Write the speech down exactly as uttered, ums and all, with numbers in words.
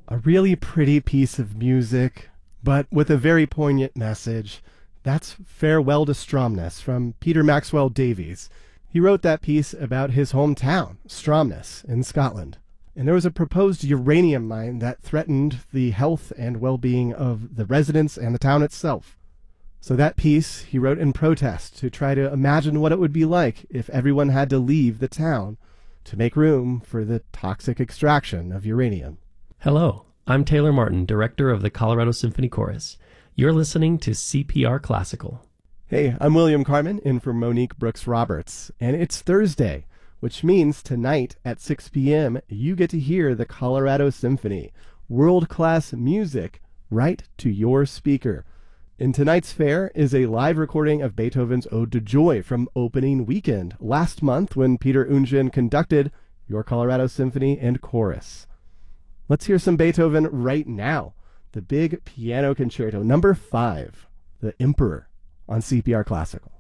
A really pretty piece of music, but with a very poignant message. That's Farewell to Stromness from Peter Maxwell Davies. He wrote that piece about his hometown, Stromness, in Scotland. And there was a proposed uranium mine that threatened the health and well-being of the residents and the town itself. So that piece he wrote in protest to try to imagine what it would be like if everyone had to leave the town to make room for the toxic extraction of uranium. Hello, I'm Taylor Martin, director of the Colorado Symphony Chorus. You're listening to C P R Classical. Hey, I'm William Carmen, in for Monique Brooks-Roberts, and it's Thursday, which means tonight at six p.m. you get to hear the Colorado Symphony, world-class music right to your speaker. In tonight's fare is a live recording of Beethoven's Ode to Joy from opening weekend last month when Peter Oundjian conducted your Colorado Symphony and Chorus. Let's hear some Beethoven right now. The Big Piano Concerto, number five, The Emperor, on C P R Classical.